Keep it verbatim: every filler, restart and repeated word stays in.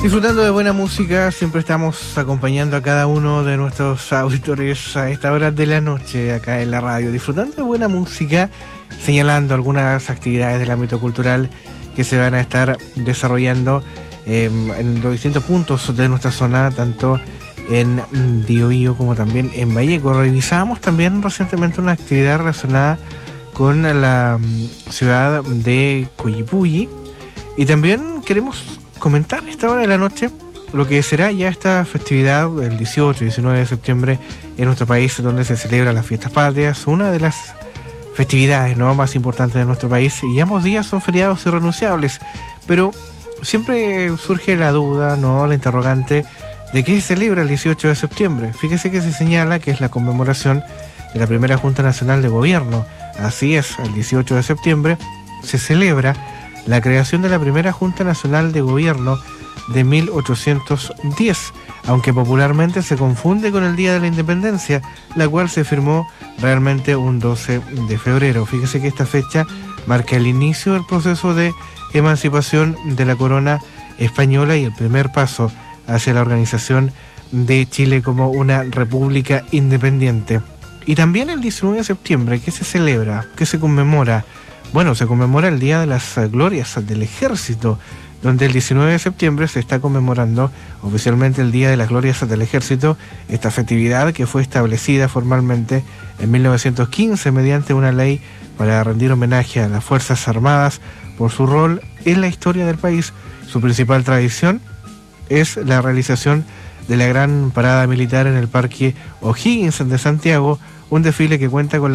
Disfrutando de buena música, siempre estamos acompañando a cada uno de nuestros auditores a esta hora de la noche acá en la radio, disfrutando de buena música, señalando algunas actividades del ámbito cultural que se van a estar desarrollando eh, en los distintos puntos de nuestra zona, tanto en Biobío como también en Valleco. Revisábamos también recientemente una actividad relacionada con la ciudad de Coyipulli y también queremos comentar a esta hora de la noche lo que será ya esta festividad el dieciocho y diecinueve de septiembre en nuestro país, donde se celebran las fiestas patrias, una de las festividades, ¿no?, más importantes de nuestro país, y ambos días son feriados irrenunciables, pero siempre surge la duda, ¿no?, la interrogante de qué se celebra el dieciocho de septiembre. Fíjese que se señala que es la conmemoración de la primera Junta Nacional de Gobierno. Así es, el dieciocho de septiembre se celebra la creación de la primera Junta Nacional de Gobierno de mil ochocientos diez, aunque popularmente se confunde con el Día de la Independencia, la cual se firmó realmente un doce de febrero. Fíjese que esta fecha marca el inicio del proceso de emancipación de la corona española y el primer paso hacia la organización de Chile como una república independiente. Y también el diecinueve de septiembre, ¿qué se celebra? ¿Qué se conmemora? Bueno, se conmemora el Día de las Glorias del Ejército, donde el diecinueve de septiembre se está conmemorando oficialmente el Día de las Glorias del Ejército, esta festividad que fue establecida formalmente en mil novecientos quince mediante una ley para rendir homenaje a las Fuerzas Armadas por su rol en la historia del país. Su principal tradición es la realización de la gran parada militar en el Parque O'Higgins de Santiago, un desfile que cuenta con la